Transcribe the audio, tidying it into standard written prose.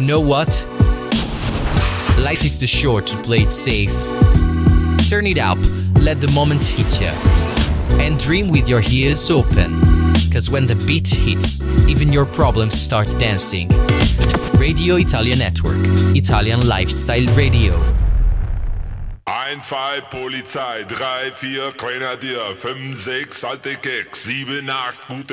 know what? Life is too short to play it safe. Turn it up, let the moment hit ya. And dream with your ears open. Cause when the beat hits, even your problems start dancing. Radio Italia Network. Italian Lifestyle Radio. 1, 2, Polizei, 3, 4, Grenadier, 5, 6, alte Keks, 7, 8, gute